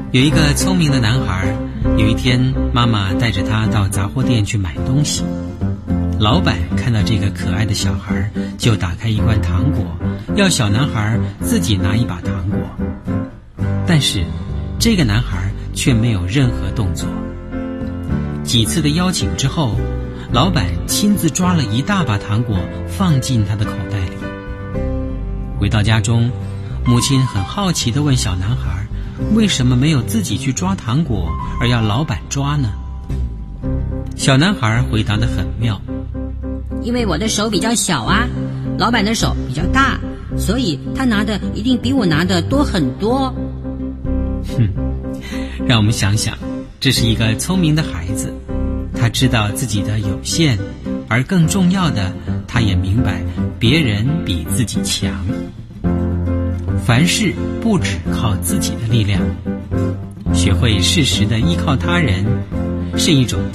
有一个聪明的男孩，有一天妈妈带着他到杂货店去买东西。老板看到这个可爱的小孩，就打开一罐糖果，要小男孩自己拿一把糖果。但是这个男孩却没有任何动作。几次的邀请之后，老板亲自抓了一大把糖果放进他的口袋里。回到家中，母亲很好奇地问小男孩，为什么没有自己去抓糖果，而要老板抓呢？小男孩回答得很妙， 因为我的手比较小啊，老板的手比较大，所以他拿的一定比我拿的多很多。 让我们想想，这是一个聪明的孩子，他知道自己的有限，而更重要的，他也明白别人比自己强。凡事不只靠自己的力量，学会适时的依靠他人，是一种